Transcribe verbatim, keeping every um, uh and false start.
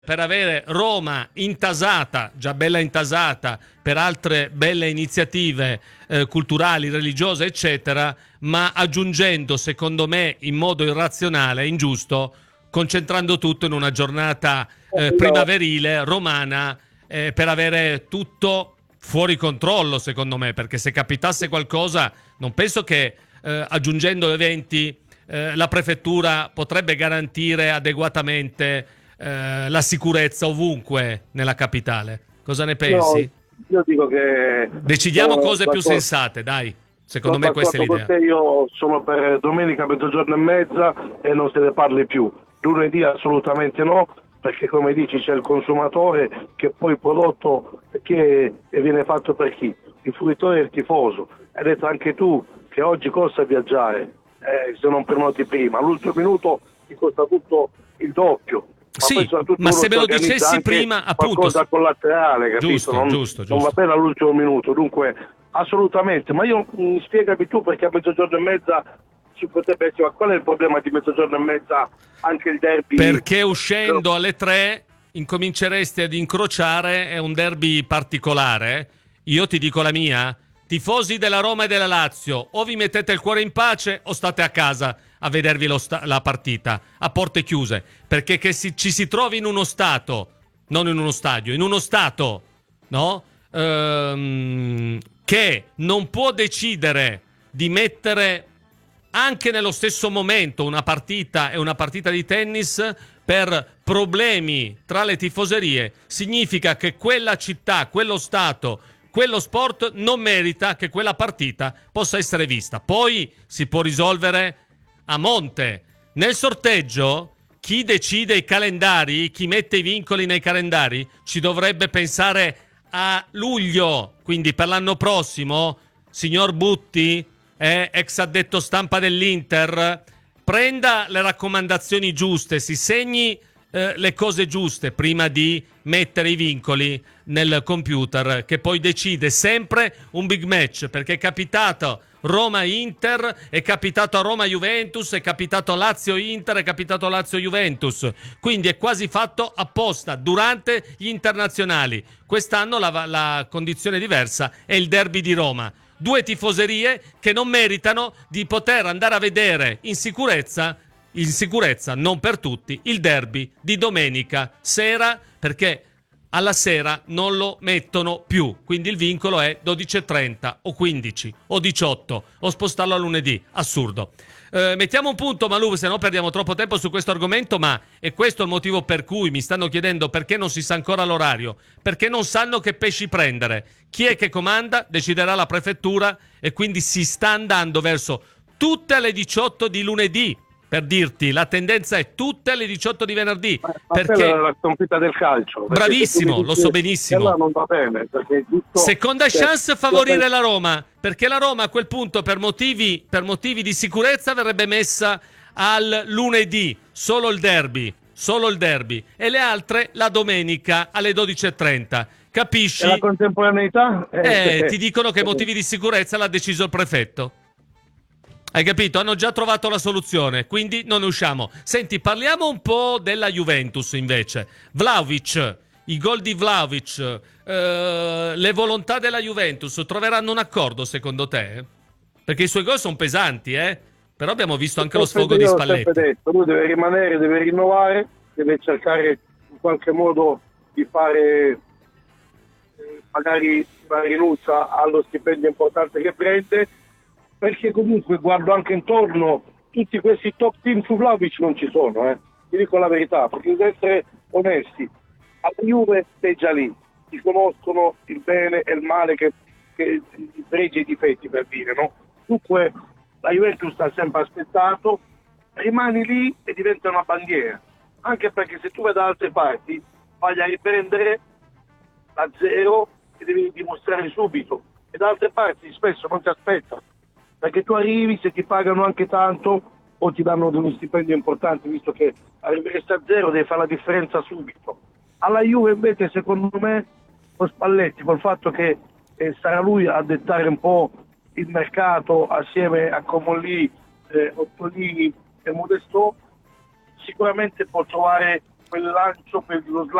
per avere Roma intasata, già bella intasata, per altre belle iniziative eh, culturali, religiose, eccetera, ma aggiungendo, secondo me, in modo irrazionale e ingiusto, concentrando tutto in una giornata eh, primaverile romana eh, per avere tutto fuori controllo, secondo me, perché se capitasse qualcosa, non penso che eh, aggiungendo eventi eh, la prefettura potrebbe garantire adeguatamente eh, la sicurezza ovunque nella capitale. Cosa ne pensi? No, io dico che decidiamo sono cose più d'accordo. sensate, dai. Secondo Sono me questa è d'accordo l'idea. con te, io sono per domenica mezzogiorno e mezza e non se ne parli più. Lunedì assolutamente no, perché come dici c'è il consumatore che poi il prodotto che viene fatto per chi? Il fruitore e il tifoso. Hai detto anche tu che oggi costa viaggiare, eh, se non prenoti prima. All'ultimo minuto ti costa tutto il doppio. Ma, sì, poi ma se me lo dicessi anche prima, appunto, qualcosa collaterale, capito? giusto, non, giusto, giusto. non va bene all'ultimo minuto, dunque assolutamente. Ma io mh, spiegami tu, perché a mezzogiorno e mezza ci potrebbe essere, ma qual è il problema di mezzogiorno e mezza anche il derby? Perché uscendo alle tre incominceresti ad incrociare, è un derby particolare. Io ti dico la mia: tifosi della Roma e della Lazio, o vi mettete il cuore in pace o state a casa a vedervi lo sta- la partita a porte chiuse, perché che si- ci si trovi in uno stato, non in uno stadio, in uno stato, no? Ehm, che non può decidere di mettere anche nello stesso momento una partita e una partita di tennis per problemi tra le tifoserie, significa che quella città, quello stato, quello sport non merita che quella partita possa essere vista. Poi si può risolvere a monte. Nel sorteggio, chi decide i calendari, chi mette i vincoli nei calendari, ci dovrebbe pensare a luglio, quindi per l'anno prossimo, signor Butti, eh, ex addetto stampa dell'Inter, prenda le raccomandazioni giuste, si segni eh, le cose giuste prima di mettere i vincoli nel computer, che poi decide sempre un big match, perché è capitato Roma-Inter, è capitato a Roma-Juventus, è capitato a Lazio-Inter, è capitato a Lazio-Juventus, quindi è quasi fatto apposta durante gli internazionali. Quest'anno la, la condizione diversa, è il derby di Roma. Due tifoserie che non meritano di poter andare a vedere in sicurezza, in sicurezza non per tutti, il derby di domenica sera, perché alla sera non lo mettono più, quindi il vincolo è dodici e trenta o quindici o diciotto o spostarlo a lunedì, assurdo. Eh, mettiamo un punto, Malù, se no perdiamo troppo tempo su questo argomento, ma è questo il motivo per cui mi stanno chiedendo perché non si sa ancora l'orario, perché non sanno che pesci prendere. Chi è che comanda deciderà la prefettura e quindi si sta andando verso tutte alle diciotto di lunedì. Per dirti, la tendenza è tutte alle diciotto di venerdì. Ma perché è la sconfitta del calcio. Bravissimo, lo so benissimo. Allora non va bene, perché giusto, seconda cioè, chance favorire la Roma, perché la Roma a quel punto per motivi, per motivi di sicurezza verrebbe messa al lunedì, solo il derby, solo il derby, e le altre la domenica alle dodici e trenta. Capisci? E la contemporaneità? Eh, ti dicono che motivi di sicurezza l'ha deciso il prefetto. Hai capito? Hanno già trovato la soluzione, quindi non ne usciamo. Senti, parliamo un po' della Juventus invece. Vlahovic, i gol di Vlahovic, eh, le volontà della Juventus troveranno un accordo secondo te? Perché i suoi gol sono pesanti, eh? Però abbiamo visto anche lo sfogo di Spalletti. Ho sempre detto, lui deve rimanere, deve rinnovare, deve cercare in qualche modo di fare eh, magari una rinuncia allo stipendio importante che prende, perché comunque guardo anche intorno, tutti questi top team su Vlahovic non ci sono, eh. Ti dico la verità, perché devo essere onesti, alla Juve sei già lì, ti conoscono il bene e il male, che, che i pregi e i difetti, per dire, no? Dunque la Juventus sta sempre aspettato, rimani lì e diventa una bandiera, anche perché se tu vai da altre parti vai a riprendere da zero e devi dimostrare subito, e da altre parti spesso non ti aspettano, perché tu arrivi, se ti pagano anche tanto o ti danno uno stipendio importante, visto che arriveresti a zero devi fare la differenza subito. Alla Juve invece, secondo me, con Spalletti, col fatto che eh, sarà lui a dettare un po' il mercato assieme a Comolli, eh, Ottolini e Modesto, sicuramente può trovare quel lancio per lo